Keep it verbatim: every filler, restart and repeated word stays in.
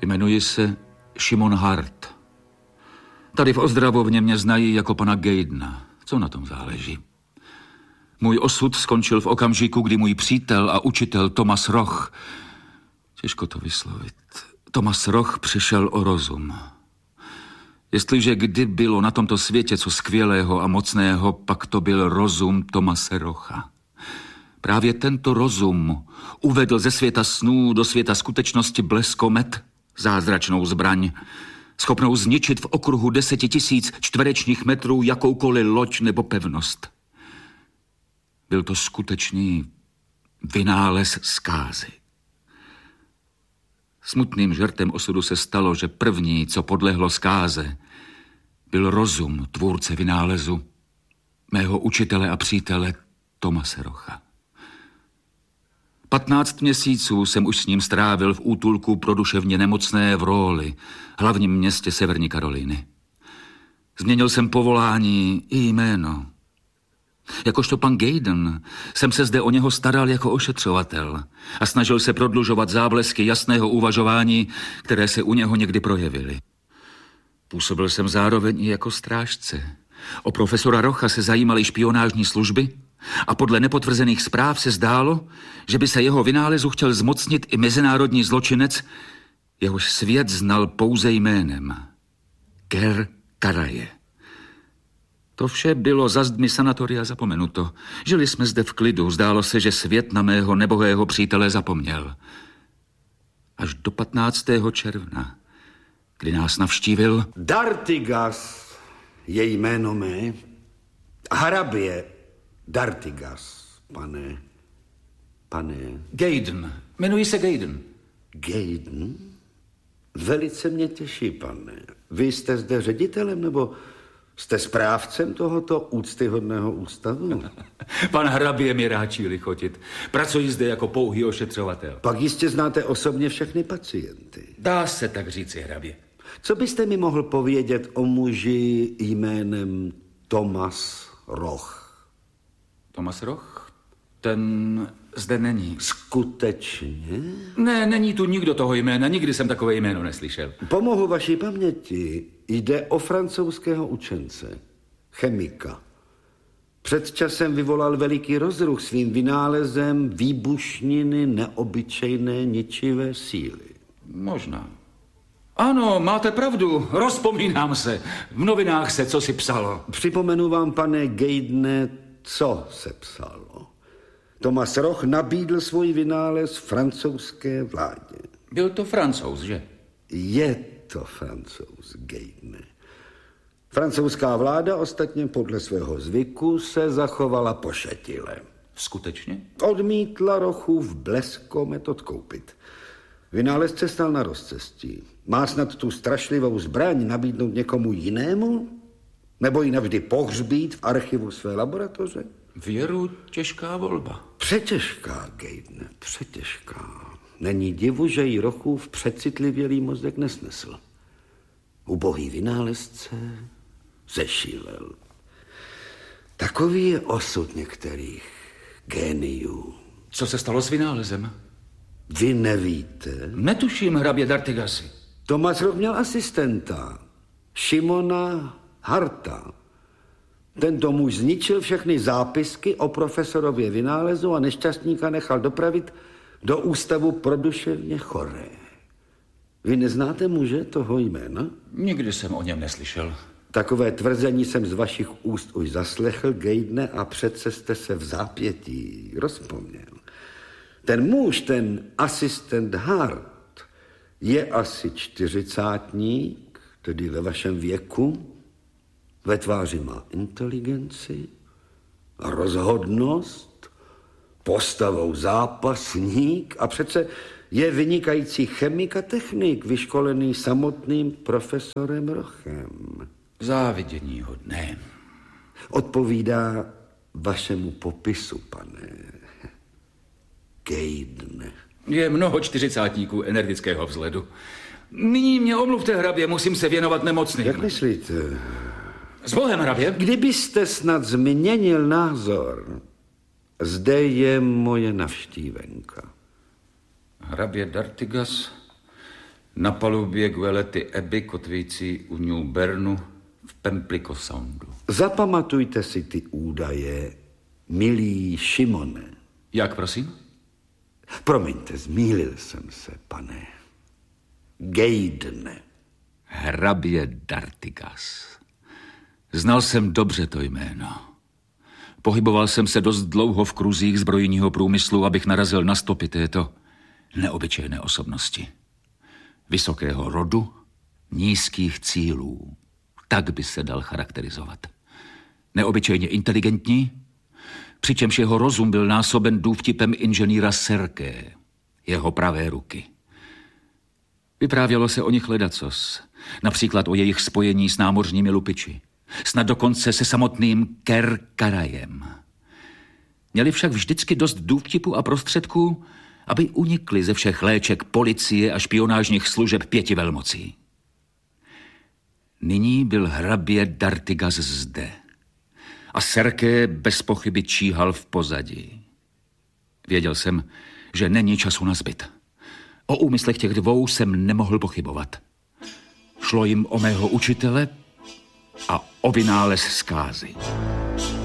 Jmenuji se Šimon Hart. Tady v Ozdravovně mě znají jako pana Gaydna. Co na tom záleží? Můj osud skončil v okamžiku, kdy můj přítel a učitel Thomas Roch, těžko to vyslovit, Thomas Roch přišel o rozum. Jestliže kdy bylo na tomto světě co skvělého a mocného, pak to byl rozum Thomase Rocha. Právě tento rozum uvedl ze světa snů do světa skutečnosti bleskomet, zázračnou zbraň, schopnou zničit v okruhu deseti tisíc čtverečních metrů jakoukoliv loď nebo pevnost. Byl to skutečný vynález zkázy. Smutným žertem osudu se stalo, že první, co podlehlo zkáze, byl rozum tvůrce vynálezu, mého učitele a přítele Thomase Rocha. Patnáct měsíců jsem už s ním strávil v útulku pro duševně nemocné v Raleigh, hlavním městě Severní Karolíny. Změnil jsem povolání i jméno. Jakožto pan Gayden jsem se zde o něho staral jako ošetřovatel a snažil se prodlužovat záblesky jasného uvažování, které se u něho někdy projevily. Působil jsem zároveň i jako strážce. O profesora Rocha se zajímaly špionážní služby a podle nepotvrzených zpráv se zdálo, že by se jeho vynálezu chtěl zmocnit i mezinárodní zločinec, jehož svět znal pouze jménem. Ker Karaje. To vše bylo za zdmi sanatoria zapomenuto. Žili jsme zde v klidu, zdálo se, že svět na mého nebohého přítele zapomněl. Až do patnáctého června, kdy nás navštívil... D'Artigas je jméno mé. Hrabě D'Artigas, pane... pane... Gayden. Jmenuji se Gayden. Gayden? Velice mě těší, pane. Vy jste zde ředitelem, nebo... Jste správcem tohoto úctyhodného ústavu? Pan hrabě mi ráčí lichotit. Pracuji zde jako pouhý ošetřovatel. Pak jistě znáte osobně všechny pacienty. Dá se tak říci, hrabě. Co byste mi mohl povědět o muži jménem Thomas Roch? Thomas Roch? Ten zde není. Skutečně? Ne, není tu nikdo toho jména, nikdy jsem takové jméno neslyšel. Pomohu vaší paměti. Jde o francouzského učence, chemika. Před časem vyvolal veliký rozruch svým vynálezem výbušniny neobyčejné ničivé síly. Možná. Ano, máte pravdu, rozpomínám se. V novinách se co si psalo. Připomenu vám, pane Gaydne, co se psalo. Thomas Roch nabídl svůj vynález francouzské vládě. Byl to Francouz, že? Je to Francouz, Gaydne. Francouzská vláda ostatně podle svého zvyku se zachovala pošetile. Skutečně? Odmítla Rochův bleskomet odkoupit. Vynálezce stál na rozcestí. Má snad tu strašlivou zbraň nabídnout někomu jinému? Nebo ji navždy pohřbít v archivu své laboratoře? Věru těžká volba. Přetěžká, Gaydne, přetěžká. Není divu, že jí Rochův přecitlivělý mozek nesnesl. Ubohý vynálezce zešílel. Takový je osud některých géniů. Co se stalo s vynálezem? Vy nevíte? Netuším, hrabě D'Artigasi. Thomas Roch měl asistenta, Šimona Harta. Tento muž zničil všechny zápisky o profesorově vynálezu a nešťastníka nechal dopravit do ústavu pro duševně choré. Vy neznáte muže toho jména? Nikdy jsem o něm neslyšel. Takové tvrzení jsem z vašich úst už zaslechl, Gaydne, a přece jste se v zápětí rozpomněl. Ten muž, ten asistent Hart, je asi čtyřicátník, tedy ve vašem věku. Ve tváři má inteligenci, rozhodnost, postavou zápasník a přece je vynikající chemik a technik, vyškolený samotným profesorem Rochem. Závidění hodné. Odpovídá vašemu popisu, pane Gaydne. Je mnoho čtyřicátníků energického vzhledu. Nyní mě omluvte, hrabě, musím se věnovat nemocným. Jak myslíte? S Bohem, hrabě. Kdybyste snad změnil názor, zde je moje navštívenka. Hrabě D'Artigas Na palubě Guelety Abbey, kotvící u New Bernu v Pemplico Soundu. Zapamatujte si ty údaje, milý Šimone. Jak, prosím? Promiňte, zmýlil jsem se, pane. Gaydne. Hrabě d'Artigas. Znal jsem dobře to jméno. Pohyboval jsem se dost dlouho v kruzích zbrojního průmyslu, abych narazil na stopy této neobyčejné osobnosti. Vysokého rodu, nízkých cílů. Tak by se dal charakterizovat. Neobyčejně inteligentní, přičemž jeho rozum byl násoben důvtipem inženýra Serké, jeho pravé ruky. Vyprávělo se o nich ledacos, například o jejich spojení s námořními lupiči, snad dokonce se samotným Ker Karajem. Měli však vždycky dost důvtipu a prostředků, aby unikli ze všech léček policie a špionážních služeb pěti velmocí. Nyní byl hrabě d'Artigas zde a Serké bez pochyby číhal v pozadí. Věděl jsem, že není času na zbyt. O úmyslech těch dvou jsem nemohl pochybovat. Šlo jim o mého učitele a o vynález zkázy.